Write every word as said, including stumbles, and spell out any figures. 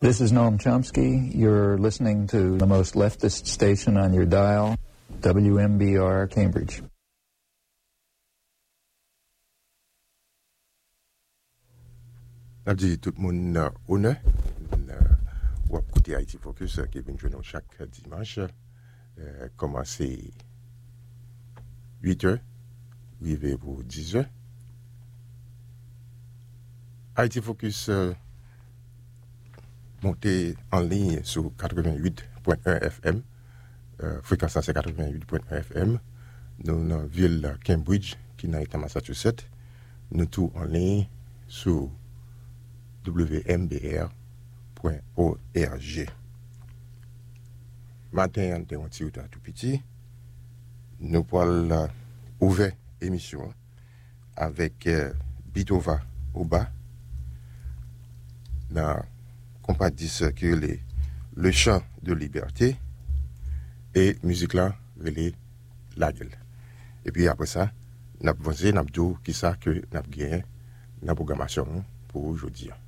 This is Noam Chomsky. You're listening to the most leftist station on your dial, W M B R Cambridge. Je dis tout le monde euh, honneur. Ou à côté Haïti Focus euh, qui vient jouer chaque dimanche. Euh, commencer huit heures, arriver pour dix heures. Haïti Focus euh, monté en ligne sur quatre-vingt-huit point un F M. Euh, fréquence c'est quatre-vingt-huit point un F M. Nous dans la ville Cambridge, qui est dans Massachusetts. Nous tout en ligne sur W M B R point org. Matin, on est un tout petit. Nous allons ouvrir l'émission avec euh, Bitova Oba dans la compagnie qui est le chant de liberté et musique là, relé la gueule. Et puis après ça, nous avons avancé, nous avons dit qui ça que nous avons gagné dans la programmation pour aujourd'hui.